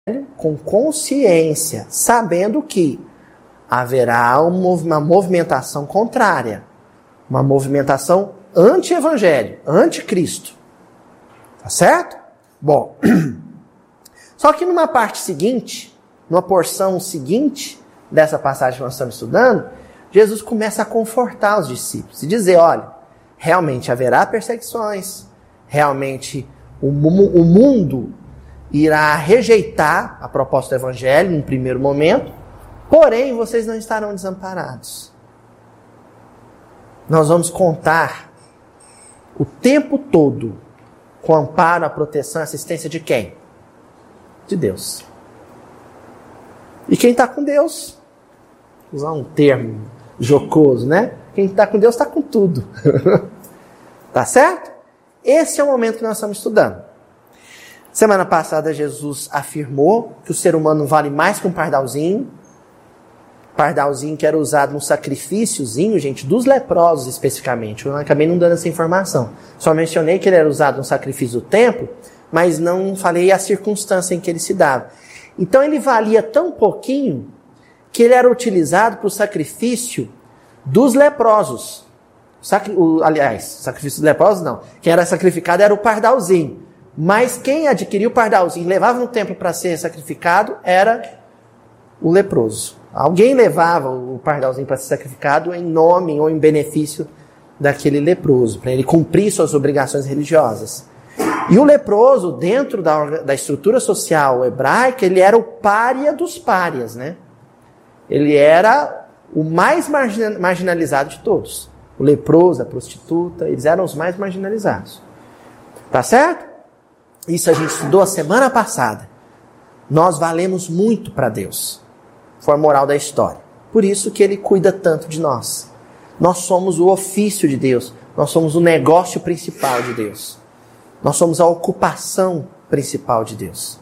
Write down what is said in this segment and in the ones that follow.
com consciência, sabendo que haverá uma movimentação contrária, uma movimentação anti-evangelho, anticristo. Tá certo? Bom, só que numa parte seguinte, numa porção seguinte dessa passagem que nós estamos estudando, Jesus começa a confortar os discípulos e dizer, olha, realmente haverá perseguições, realmente o mundo irá rejeitar a proposta do evangelho num primeiro momento, porém vocês não estarão desamparados. Nós vamos contar o tempo todo com amparo, a proteção e assistência de quem? De Deus. E quem está com Deus, vou usar um termo jocoso, né? Quem está com Deus está com tudo. Tá certo? Esse é o momento que nós estamos estudando. Semana passada Jesus afirmou que o ser humano vale mais que um pardalzinho. Pardalzinho que era usado no sacrifíciozinho, gente, dos leprosos especificamente. Eu acabei não dando essa informação. Só mencionei que ele era usado no sacrifício do templo, mas não falei a circunstância em que ele se dava. Então ele valia tão pouquinho que ele era utilizado para o sacrifício dos leprosos. Aliás, sacrifício dos leprosos não. Quem era sacrificado era o pardalzinho. Mas quem adquiriu o pardalzinho e levava no templo para ser sacrificado era o leproso. Alguém levava o pardalzinho para ser sacrificado em nome ou em benefício daquele leproso, para ele cumprir suas obrigações religiosas. E o leproso, dentro da estrutura social hebraica, ele era o pária dos párias, né? Ele era o mais marginalizado de todos. O leproso, a prostituta, eles eram os mais marginalizados. Tá certo? Isso a gente estudou a semana passada. Nós valemos muito para Deus. Foi a moral da história. Por isso que Ele cuida tanto de nós. Nós somos o ofício de Deus. Nós somos o negócio principal de Deus. Nós somos a ocupação principal de Deus.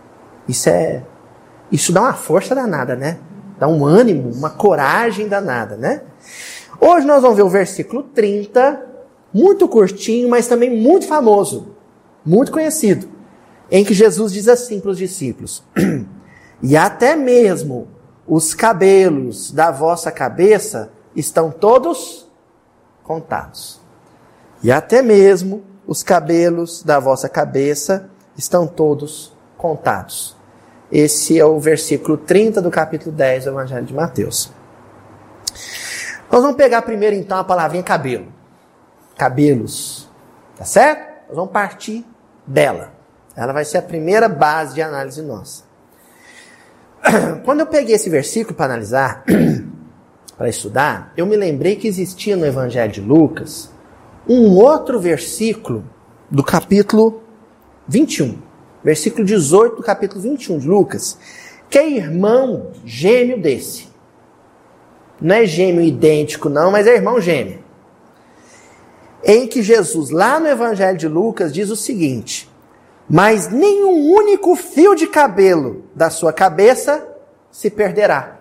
Isso dá uma força danada, né? Dá um ânimo, uma coragem danada, né? Hoje nós vamos ver o versículo 30, muito curtinho, mas também muito famoso, muito conhecido, em que Jesus diz assim para os discípulos: e até mesmo os cabelos da vossa cabeça estão todos contados. E até mesmo os cabelos da vossa cabeça estão todos contados. Esse é o versículo 30 do capítulo 10 do Evangelho de Mateus. Nós vamos pegar primeiro então a palavrinha cabelo. Cabelos. Tá certo? Nós vamos partir dela. Ela vai ser a primeira base de análise nossa. Quando eu peguei esse versículo para analisar, para estudar, eu me lembrei que existia no Evangelho de Lucas um outro versículo do capítulo 21. Versículo 18 do capítulo 21 de Lucas, que é irmão gêmeo desse. Não é gêmeo idêntico não, mas é irmão gêmeo. Em que Jesus, lá no Evangelho de Lucas, diz o seguinte: mas nenhum único fio de cabelo da sua cabeça se perderá.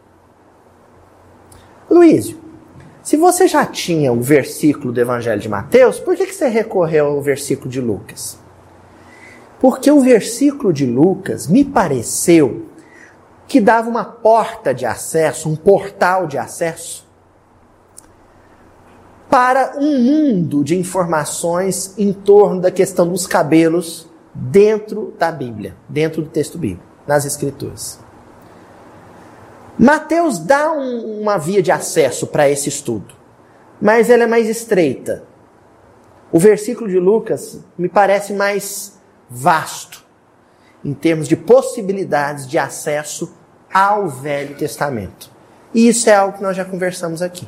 Luísio, se você já tinha o versículo do Evangelho de Mateus, por que você recorreu ao versículo de Lucas? Porque o versículo de Lucas me pareceu que dava uma porta de acesso, um portal de acesso, para um mundo de informações em torno da questão dos cabelos dentro da Bíblia, dentro do texto bíblico, nas Escrituras. Mateus dá uma via de acesso para esse estudo, mas ela é mais estreita. O versículo de Lucas me parece mais vasto, em termos de possibilidades de acesso ao Velho Testamento. E isso é algo que nós já conversamos aqui.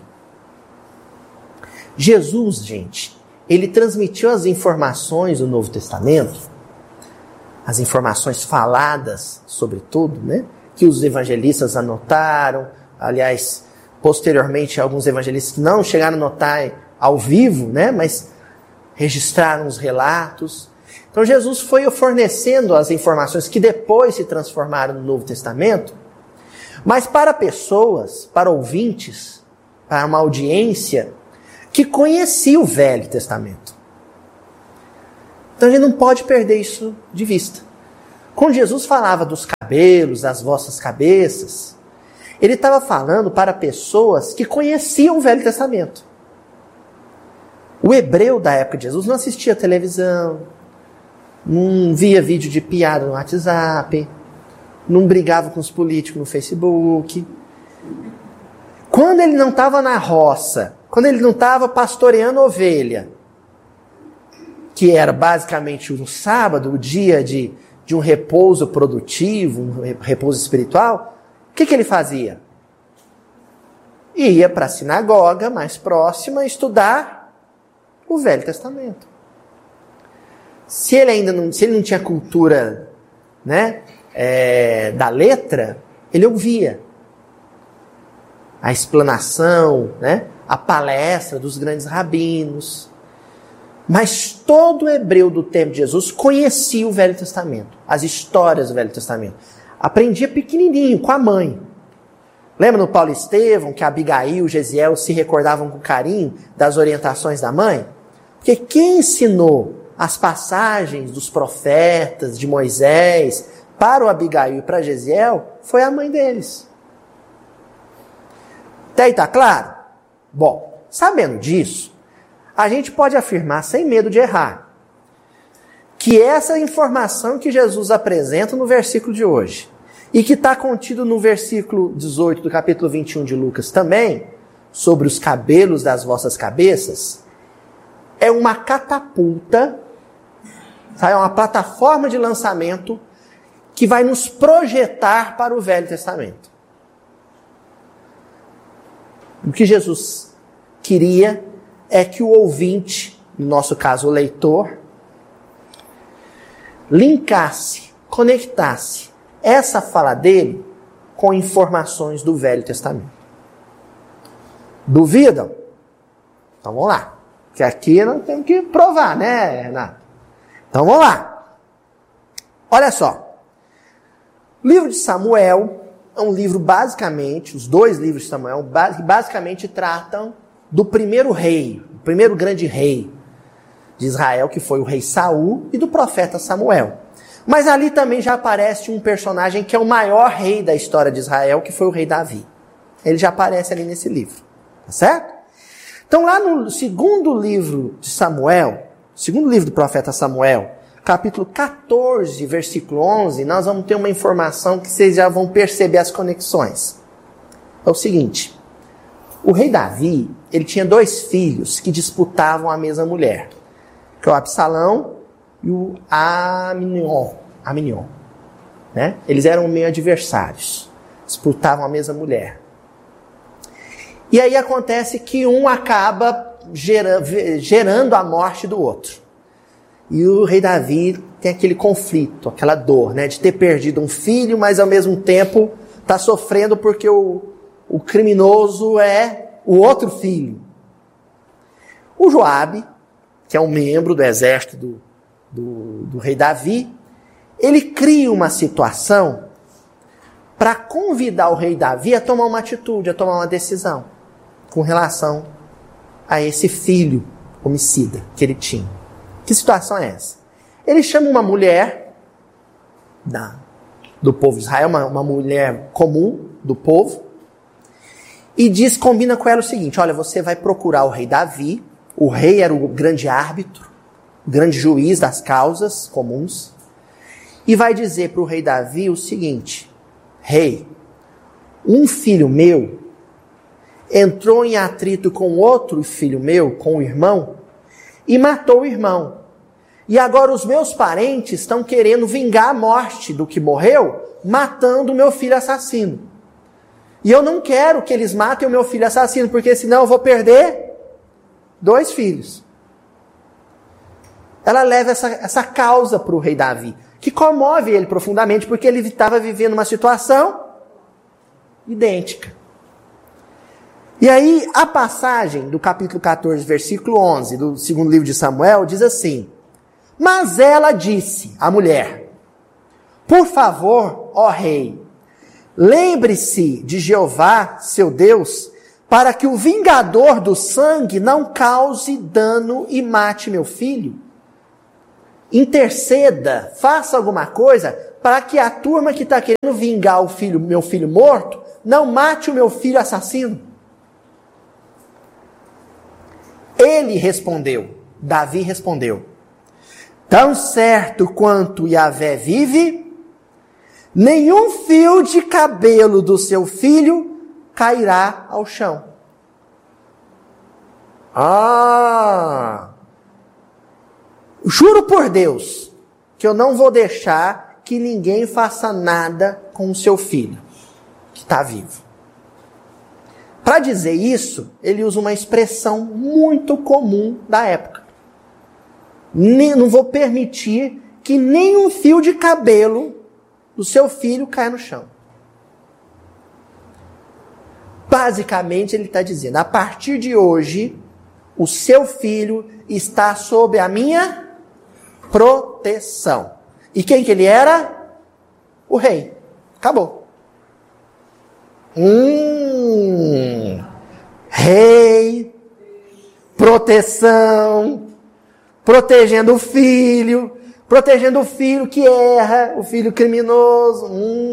Jesus, gente, ele transmitiu as informações do Novo Testamento, as informações faladas, sobretudo, né, que os evangelistas anotaram. Aliás, posteriormente, alguns evangelistas que não chegaram a anotar ao vivo, né, mas registraram os relatos. Então, Jesus foi fornecendo as informações que depois se transformaram no Novo Testamento, mas para pessoas, para ouvintes, para uma audiência que conhecia o Velho Testamento. Então a gente não pode perder isso de vista. Quando Jesus falava dos cabelos, das vossas cabeças, ele estava falando para pessoas que conheciam o Velho Testamento. O hebreu da época de Jesus não assistia televisão, não via vídeo de piada no WhatsApp, não brigava com os políticos no Facebook. Quando ele não estava na roça, quando ele não estava pastoreando ovelha, que era basicamente um sábado, o dia de um repouso produtivo, um repouso espiritual, o que ele fazia? Ia para a sinagoga mais próxima estudar o Velho Testamento. Se ele não tinha cultura, né, da letra, ele ouvia a explanação, né, a palestra dos grandes rabinos. Mas todo hebreu do tempo de Jesus conhecia o Velho Testamento, as histórias do Velho Testamento. Aprendia pequenininho, com a mãe. Lembra no Paulo e Estevão, que Abigail e Gesiel se recordavam com carinho das orientações da mãe? Porque quem ensinou as passagens dos profetas, de Moisés, para o Abigail e para Gesiel, foi a mãe deles. Até aí tá claro? Bom, sabendo disso, a gente pode afirmar, sem medo de errar, que essa informação que Jesus apresenta no versículo de hoje, e que está contido no versículo 18 do capítulo 21 de Lucas também, sobre os cabelos das vossas cabeças, é uma catapulta, sabe? É uma plataforma de lançamento que vai nos projetar para o Velho Testamento. O que Jesus queria é que o ouvinte, no nosso caso o leitor, linkasse, conectasse essa fala dele com informações do Velho Testamento. Duvidam? Então vamos lá. Porque aqui nós temos que provar, né, Renato? Então vamos lá. Olha só. O livro de Samuel é um livro basicamente, os dois livros de Samuel, basicamente tratam do primeiro rei, o primeiro grande rei de Israel, que foi o rei Saul, e do profeta Samuel. Mas ali também já aparece um personagem que é o maior rei da história de Israel, que foi o rei Davi. Ele já aparece ali nesse livro. Tá certo? Então lá no segundo livro de Samuel, segundo livro do profeta Samuel, capítulo 14, versículo 11, nós vamos ter uma informação que vocês já vão perceber as conexões. É o seguinte: o rei Davi, ele tinha dois filhos que disputavam a mesma mulher, que é o Absalão e o Aminion, né? Eles eram meio adversários, disputavam a mesma mulher. E aí acontece que um acaba gerando a morte do outro. E o rei Davi tem aquele conflito, aquela dor, né, de ter perdido um filho, mas ao mesmo tempo está sofrendo porque o criminoso é o outro filho. O Joabe, que é um membro do exército do rei Davi, ele cria uma situação para convidar o rei Davi a tomar uma atitude, a tomar uma decisão com relação a esse filho homicida que ele tinha. Que situação é essa? Ele chama uma mulher do povo de Israel, uma mulher comum do povo, e combina com ela o seguinte: olha, você vai procurar o rei Davi. O rei era o grande árbitro, o grande juiz das causas comuns, e vai dizer para o rei Davi o seguinte: rei, um filho meu entrou em atrito com outro filho meu, com o irmão, e matou o irmão. E agora os meus parentes estão querendo vingar a morte do que morreu, matando o meu filho assassino. E eu não quero que eles matem o meu filho assassino, porque senão eu vou perder 2 filhos. Ela leva essa causa para o rei Davi, que comove ele profundamente, porque ele estava vivendo uma situação idêntica. E aí, a passagem do capítulo 14, versículo 11, do segundo livro de Samuel, diz assim: mas ela disse, a mulher, por favor, ó rei, lembre-se de Jeová, seu Deus, para que o vingador do sangue não cause dano e mate meu filho. Interceda, faça alguma coisa para que a turma que está querendo vingar o filho, meu filho morto, não mate o meu filho assassino. Ele respondeu, Davi respondeu: tão certo quanto Yahvé vive, nenhum fio de cabelo do seu filho cairá ao chão. Juro por Deus que eu não vou deixar que ninguém faça nada com o seu filho, que está vivo. Para dizer isso, ele usa uma expressão muito comum da época. Não vou permitir que nenhum fio de cabelo do seu filho caia no chão. Basicamente, ele está dizendo, a partir de hoje, o seu filho está sob a minha proteção. E quem que ele era? O rei. Acabou. Rei, proteção, protegendo o filho que erra, o filho criminoso.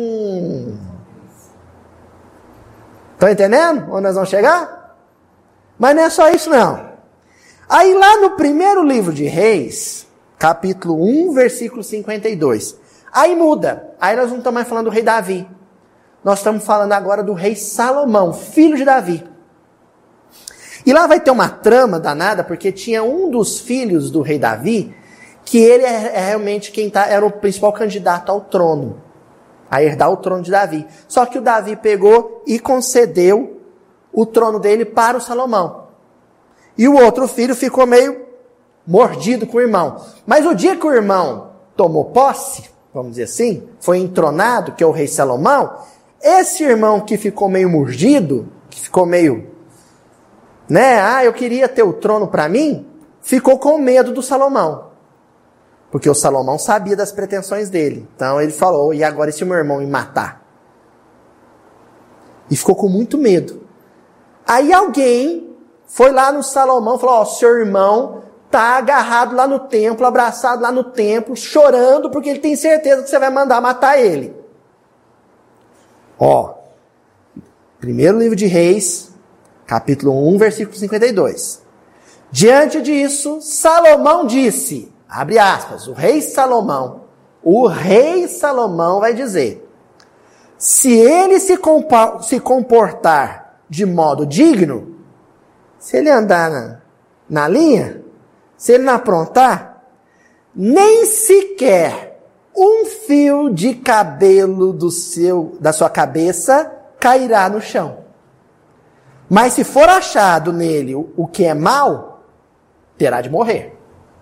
Estão entendendo onde nós vamos chegar? Mas não é só isso não. Aí lá no primeiro livro de Reis, capítulo 1, versículo 52, aí muda. Aí nós não estamos mais falando do rei Davi. Nós estamos falando agora do rei Salomão, filho de Davi. E lá vai ter uma trama danada, porque tinha um dos filhos do rei Davi, que ele é realmente era o principal candidato ao trono, a herdar o trono de Davi. Só que o Davi pegou e concedeu o trono dele para o Salomão. E o outro filho ficou meio mordido com o irmão. Mas o dia que o irmão tomou posse, vamos dizer assim, foi entronado, que é o rei Salomão, esse irmão que ficou meio mordido, que ficou meio, eu queria ter o trono para mim, ficou com medo do Salomão. Porque o Salomão sabia das pretensões dele. Então ele falou, e agora e se o meu irmão me matar? E ficou com muito medo. Aí alguém foi lá no Salomão e falou, seu irmão está agarrado lá no templo, abraçado lá no templo, chorando, porque ele tem certeza que você vai mandar matar ele. Primeiro livro de Reis, capítulo 1, versículo 52. Diante disso, Salomão disse, abre aspas, o rei Salomão vai dizer, se ele se comportar de modo digno, se ele andar na linha, se ele não aprontar, nem sequer um fio de cabelo da sua cabeça cairá no chão. Mas se for achado nele o que é mal, terá de morrer.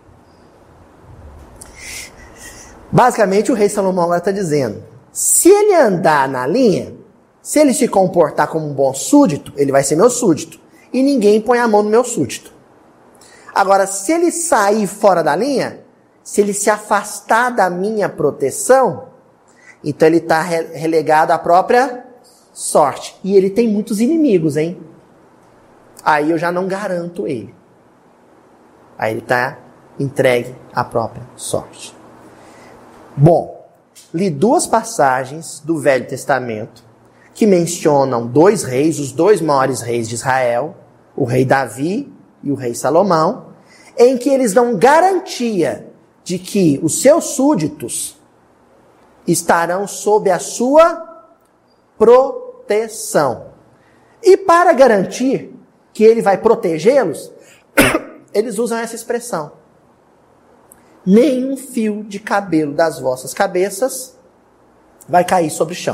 Basicamente, o rei Salomão agora está dizendo, se ele andar na linha, se ele se comportar como um bom súdito, ele vai ser meu súdito. E ninguém põe a mão no meu súdito. Agora, se ele sair fora da linha, se ele se afastar da minha proteção, então ele está relegado à própria sorte. E ele tem muitos inimigos, hein? Aí eu já não garanto ele. Aí ele está entregue à própria sorte. Bom, li duas passagens do Velho Testamento que mencionam dois reis, os dois maiores reis de Israel, o rei Davi e o rei Salomão, em que eles dão garantia de que os seus súditos estarão sob a sua proteção. E para garantir que ele vai protegê-los, eles usam essa expressão. Nenhum fio de cabelo das vossas cabeças vai cair sobre o chão.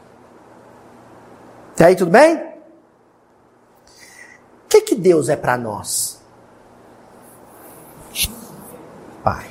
Tá aí tudo bem? O que Deus é para nós? Pai.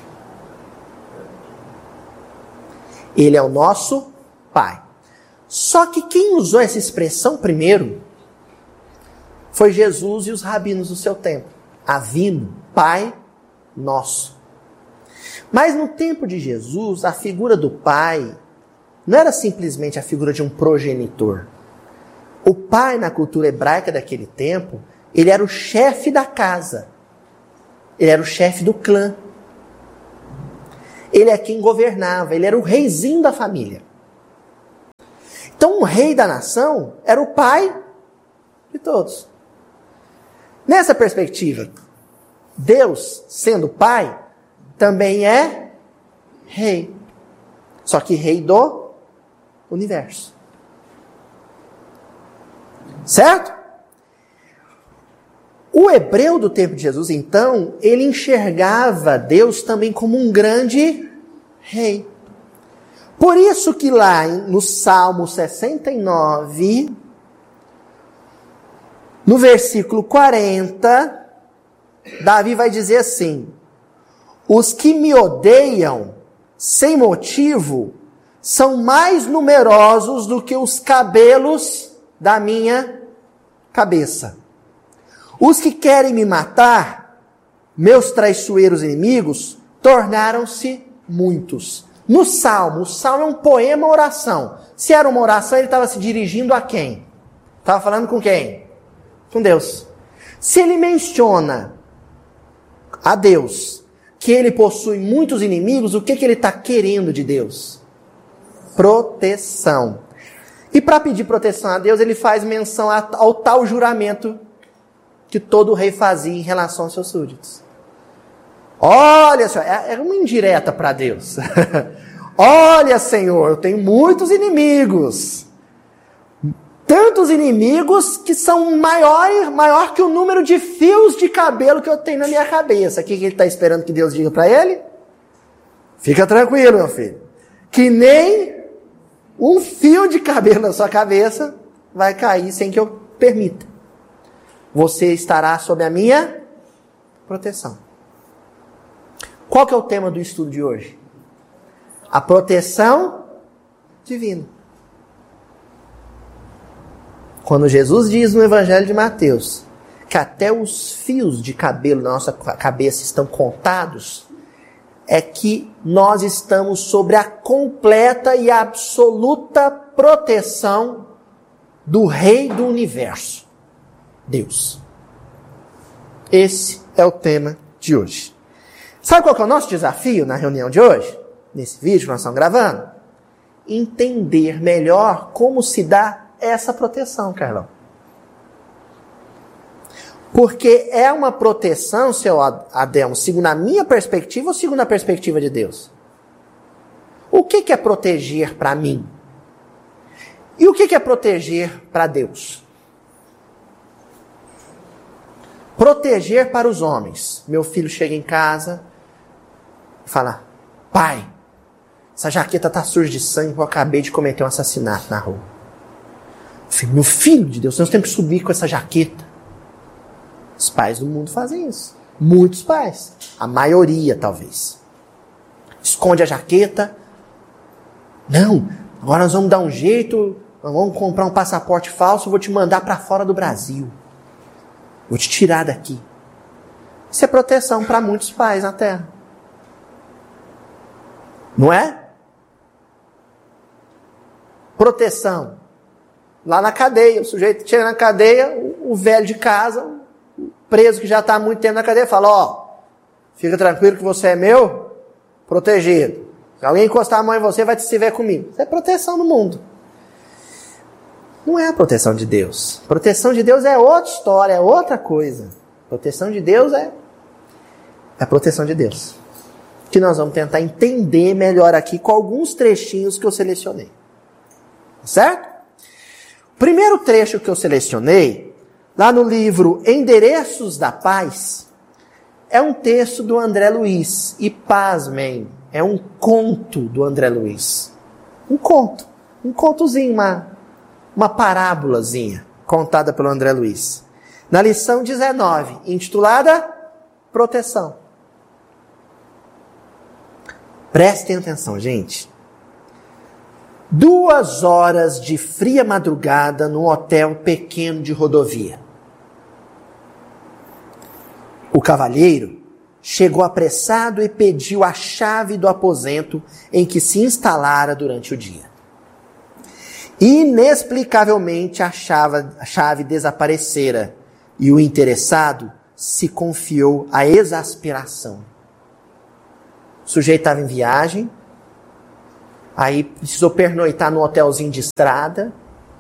Ele é o nosso Pai. Só que quem usou essa expressão primeiro foi Jesus e os rabinos do seu tempo. Avino, Pai nosso. Mas no tempo de Jesus, a figura do Pai não era simplesmente a figura de um progenitor. O pai, na cultura hebraica daquele tempo, ele era o chefe da casa. Ele era o chefe do clã. Ele é quem governava, ele era o reizinho da família. Então o rei da nação era o pai de todos. Nessa perspectiva, Deus, sendo pai, também é rei. Só que rei do universo. Certo? O hebreu do tempo de Jesus, então, ele enxergava Deus também como um grande rei. Por isso que lá no Salmo 69, no versículo 40, Davi vai dizer assim: os que me odeiam sem motivo são mais numerosos do que os cabelos da minha cabeça. Os que querem me matar, meus traiçoeiros inimigos, tornaram-se muitos. No Salmo, o Salmo é um poema, uma oração. Se era uma oração, ele estava se dirigindo a quem? Estava falando com quem? Com Deus. Se ele menciona a Deus que ele possui muitos inimigos, o que ele está querendo de Deus? Proteção. E para pedir proteção a Deus, ele faz menção ao tal juramento que todo rei fazia em relação aos seus súditos. Olha, Senhor, é uma indireta para Deus. Olha, Senhor, eu tenho muitos inimigos. Tantos inimigos que são maior que o número de fios de cabelo que eu tenho na minha cabeça. O que ele está esperando que Deus diga para ele? Fica tranquilo, meu filho. Que nem um fio de cabelo na sua cabeça vai cair sem que eu permita. Você estará sob a minha proteção. Qual que é o tema do estudo de hoje? A proteção divina. Quando Jesus diz no Evangelho de Mateus que até os fios de cabelo da nossa cabeça estão contados, é que nós estamos sobre a completa e absoluta proteção do Rei do Universo, Deus. Esse é o tema de hoje. Sabe qual que é o nosso desafio na reunião de hoje? Nesse vídeo que nós estamos gravando? Entender melhor como se dá essa proteção, Carlão. Porque é uma proteção, seu Adelmo, segundo a minha perspectiva ou segundo a perspectiva de Deus? O que é proteger para mim? E o que é proteger para Deus? Proteger para os homens. Meu filho chega em casa e fala: pai, essa jaqueta está suja de sangue porque eu acabei de cometer um assassinato na rua. Meu filho de Deus, nós temos que subir com essa jaqueta. Os pais do mundo fazem isso. Muitos pais. A maioria, talvez. Esconde a jaqueta. Não, agora nós vamos dar um jeito, nós vamos comprar um passaporte falso, vou te mandar para fora do Brasil. Vou te tirar daqui. Isso é proteção para muitos pais na Terra. Não é? Proteção. Lá na cadeia, o sujeito chega na cadeia, o velho de casa, o preso que já está há muito tempo na cadeia, fala: ó, fica tranquilo que você é meu, protegido. Se alguém encostar a mão em você, vai se ver comigo. Isso é proteção no mundo. Não é a proteção de Deus. Proteção de Deus é outra história, é outra coisa. Proteção de Deus é a proteção de Deus. Que nós vamos tentar entender melhor aqui com alguns trechinhos que eu selecionei. Certo? O primeiro trecho que eu selecionei, lá no livro Endereços da Paz, é um texto do André Luiz. E pasmem, é um conto do André Luiz. Um conto. Um contozinho, uma parábolazinha contada pelo André Luiz. Na lição 19, intitulada Proteção. Prestem atenção, gente. 2 horas de fria madrugada num hotel pequeno de rodovia. O cavalheiro chegou apressado e pediu a chave do aposento em que se instalara durante o dia. Inexplicavelmente a chave desaparecera e o interessado se confiou à exasperação. O sujeito estava em viagem, aí precisou pernoitar num hotelzinho de estrada,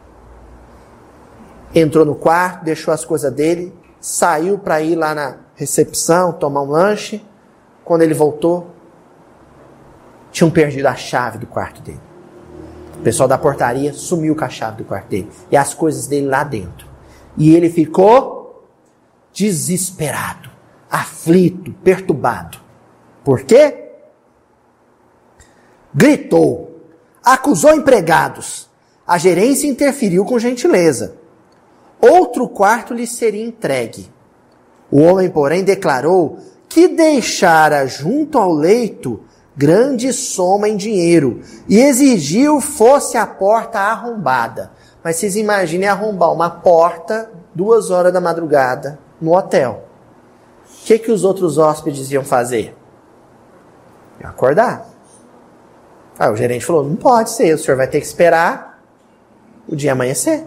entrou no quarto, deixou as coisas dele, saiu para ir lá na recepção, tomar um lanche. Quando ele voltou, tinham perdido a chave do quarto dele. O pessoal da portaria sumiu com a chave do quarto dele e as coisas dele lá dentro. E ele ficou desesperado, aflito, perturbado. Por quê? Gritou, acusou empregados. A gerência interferiu com gentileza. Outro quarto lhe seria entregue. O homem, porém, declarou que deixara junto ao leito grande soma em dinheiro e exigiu fosse a porta arrombada. Mas vocês imaginem arrombar uma porta 2 horas da madrugada no hotel. O que os outros hóspedes iam fazer? Iam acordar. O gerente falou, não pode ser, o senhor vai ter que esperar o dia amanhecer.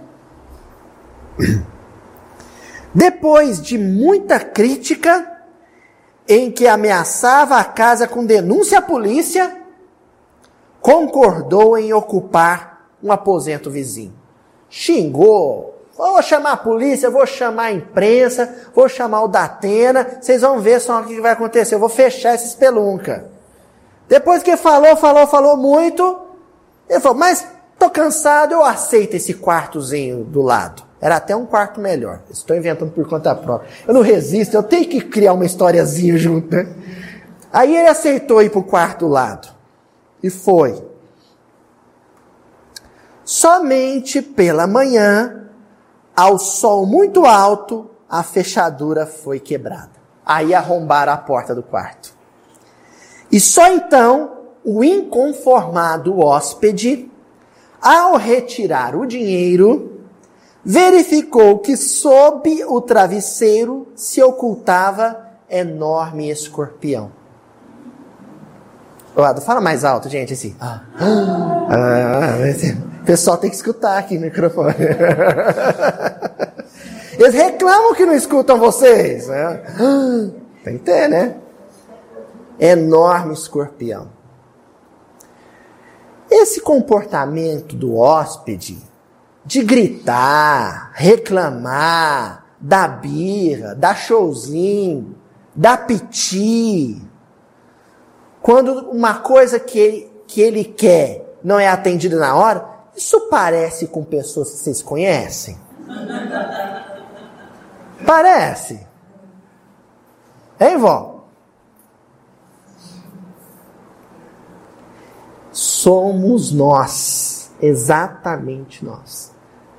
Depois de muita crítica, em que ameaçava a casa com denúncia à polícia, concordou em ocupar um aposento vizinho. Xingou, vou chamar a polícia, vou chamar a imprensa, vou chamar o Datena, vocês vão ver só o que vai acontecer, eu vou fechar essa espelunca. Depois que falou muito, ele falou, mas tô cansado, eu aceito esse quartozinho do lado. Era até um quarto melhor. Estou inventando por conta própria. Eu não resisto, eu tenho que criar uma historiazinha junto, né? Aí ele aceitou ir para o quarto do lado. E foi. Somente pela manhã, ao sol muito alto, a fechadura foi quebrada. Aí arrombaram a porta do quarto. E só então, o inconformado hóspede, ao retirar o dinheiro, verificou que sob o travesseiro se ocultava enorme escorpião. Fala mais alto, gente, assim. O pessoal tem que escutar aqui no microfone. Eles reclamam que não escutam vocês. Tem que ter, né? Enorme escorpião. Esse comportamento do hóspede de gritar, reclamar, dar birra, dar showzinho, dar piti, quando uma coisa que ele quer não é atendida na hora, isso parece com pessoas que vocês conhecem? Parece. Hein, vó? Somos nós, exatamente nós.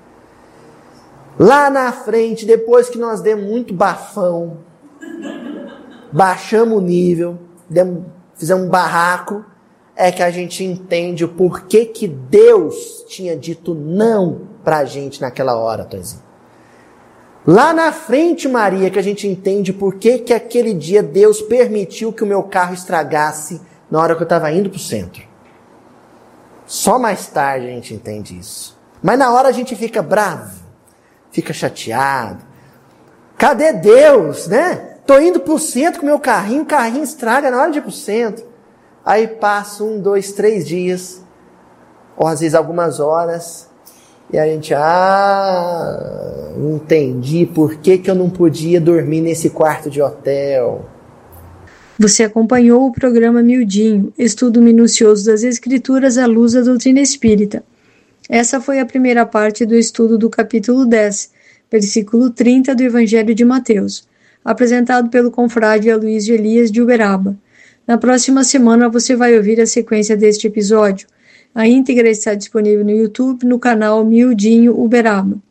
Lá na frente, depois que nós demos muito bafão, baixamos o nível, fizemos um barraco, é que a gente entende o porquê que Deus tinha dito não pra gente naquela hora, Toizinho. Lá na frente, Maria, que a gente entende porquê que aquele dia Deus permitiu que o meu carro estragasse na hora que eu estava indo pro centro. Só mais tarde a gente entende isso. Mas na hora a gente fica bravo, fica chateado. Cadê Deus, né? Tô indo pro centro com meu carrinho, o carrinho estraga na hora de ir pro centro. Aí passa 1, 2, 3 dias, ou às vezes algumas horas, e a gente, entendi por que eu não podia dormir nesse quarto de hotel. Você acompanhou o programa Miudinho, estudo minucioso das Escrituras à luz da doutrina espírita. Essa foi a primeira parte do estudo do capítulo 10, versículo 30 do Evangelho de Mateus, apresentado pelo confrade Aloysio Elias de Uberaba. Na próxima semana você vai ouvir a sequência deste episódio. A íntegra está disponível no YouTube, no canal Miudinho Uberaba.